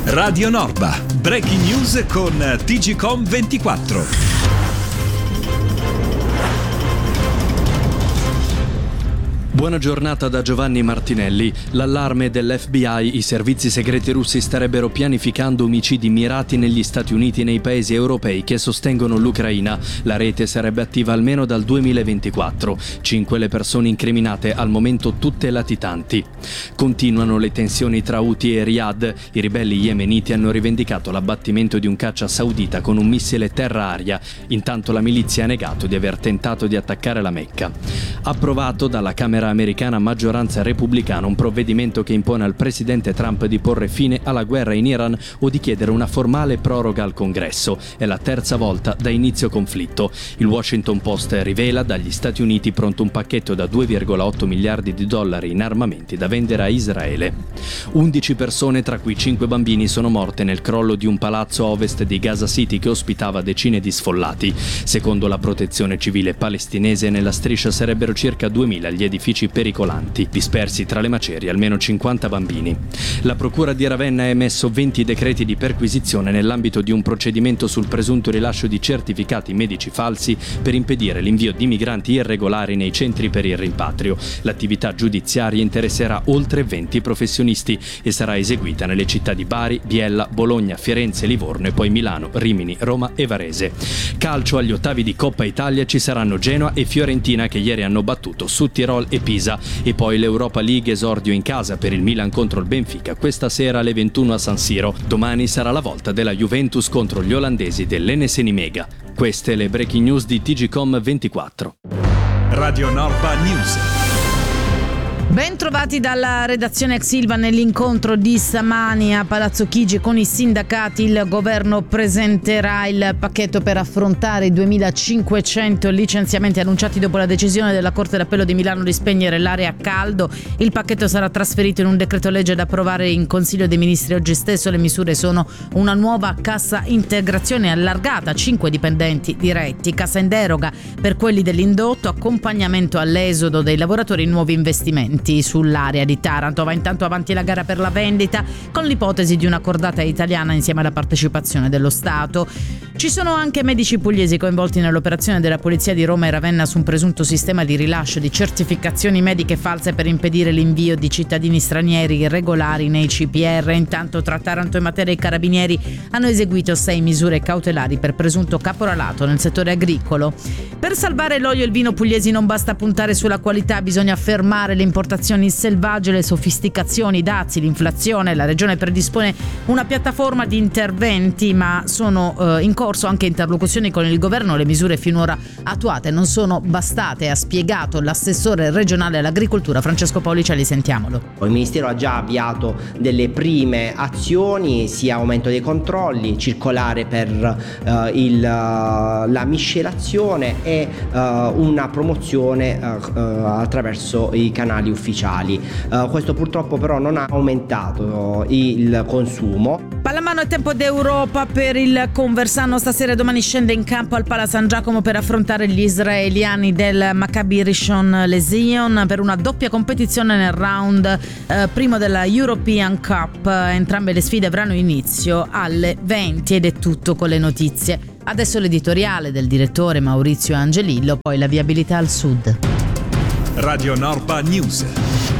Radio Norba, breaking news con TGcom 24. Buona giornata da Giovanni Martinelli. L'allarme dell'FBI: i servizi segreti russi starebbero pianificando omicidi mirati negli Stati Uniti e nei paesi europei che sostengono l'Ucraina. La rete sarebbe attiva almeno dal 2024. 5 le persone incriminate, al momento tutte latitanti. Continuano le tensioni tra Houthi e Riyadh. I ribelli yemeniti hanno rivendicato l'abbattimento di un caccia saudita con un missile terra-aria. Intanto la milizia ha negato di aver tentato di attaccare la Mecca. Approvato dalla Camera americana a maggioranza repubblicana un provvedimento che impone al presidente Trump di porre fine alla guerra in Iran o di chiedere una formale proroga al Congresso. È la terza volta da inizio conflitto. Il Washington Post rivela: dagli Stati Uniti pronto un pacchetto da 2,8 miliardi di dollari in armamenti da vendere a Israele. 11 persone, tra cui 5 bambini, sono morte nel crollo di un palazzo a ovest di Gaza City che ospitava decine di sfollati. Secondo la protezione civile palestinese, nella striscia sarebbero circa 2000 gli edifici pericolanti, dispersi tra le macerie almeno 50 bambini. La procura di Ravenna ha emesso 20 decreti di perquisizione nell'ambito di un procedimento sul presunto rilascio di certificati medici falsi per impedire l'invio di migranti irregolari nei centri per il rimpatrio. L'attività giudiziaria interesserà oltre 20 professionisti e sarà eseguita nelle città di Bari, Biella, Bologna, Firenze, Livorno e poi Milano, Rimini, Roma e Varese. Calcio: agli ottavi di Coppa Italia ci saranno Genoa e Fiorentina, che ieri hanno battuto Südtirol e Pisa, e poi l'Europa League, esordio in casa per il Milan contro il Benfica questa sera alle 21 a San Siro. Domani sarà la volta della Juventus contro gli olandesi dell'NS Nimega. Queste le breaking news di TGcom 24. Radio Norba News. Ben trovati dalla redazione ex Ilva. Nell'incontro di stamani a Palazzo Chigi con i sindacati, il governo presenterà il pacchetto per affrontare i 2500 licenziamenti annunciati dopo la decisione della Corte d'Appello di Milano di spegnere l'area a caldo. Il pacchetto sarà trasferito in un decreto legge da approvare in Consiglio dei Ministri oggi stesso. Le misure sono una nuova cassa integrazione allargata a 5 dipendenti diretti, cassa in deroga per quelli dell'indotto, accompagnamento all'esodo dei lavoratori, nuovi investimenti sull'area di Taranto. Va intanto avanti la gara per la vendita con l'ipotesi di una cordata italiana insieme alla partecipazione dello Stato. Ci sono anche medici pugliesi coinvolti nell'operazione della Polizia di Roma e Ravenna su un presunto sistema di rilascio di certificazioni mediche false per impedire l'invio di cittadini stranieri irregolari nei CPR. Intanto tra Taranto e Matera i carabinieri hanno eseguito 6 misure cautelari per presunto caporalato nel settore agricolo. Per salvare l'olio e il vino pugliesi non basta puntare sulla qualità, bisogna fermare le importazioni selvagge, le sofisticazioni, i dazi, l'inflazione. La Regione predispone una piattaforma di interventi, ma sono in corso anche interlocuzioni con il governo. Le misure finora attuate non sono bastate, ha spiegato l'assessore regionale all'agricoltura Francesco Paulicelli. Sentiamolo. Il Ministero ha già avviato delle prime azioni, sia aumento dei controlli, circolare per la miscelazione e una promozione attraverso i canali ufficiali. Questo purtroppo però non ha aumentato il consumo. Pallamano, è tempo d'Europa per il Conversano. Stasera e domani scende in campo al Pala San Giacomo per affrontare gli israeliani del Maccabi Rishon LeZion per una doppia competizione nel round primo della European Cup. Entrambe le sfide avranno inizio alle 20 ed è tutto con le notizie. Adesso l'editoriale del direttore Maurizio Angelillo, poi la viabilità al sud. Radio Norba News.